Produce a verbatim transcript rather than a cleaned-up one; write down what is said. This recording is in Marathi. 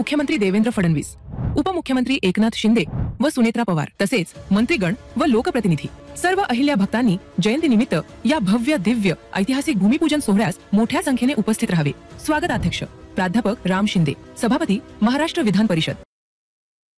मुख्यमंत्री देवेंद्र फडणवीस, उपमुख्यमंत्री एकनाथ शिंदे व सुनेत्रा पवार तसेच मंत्रीगण व लोकप्रतिनिधी सर्व अहिल्या भक्तांनी जयंतीनिमित्त या भव्य दिव्य ऐतिहासिक भूमिपूजन सोहळ्यास मोठ्या संख्येने उपस्थित राहावे। स्वागताध्यक्ष प्राध्यापक राम शिंदे, सभापती महाराष्ट्र विधान परिषद।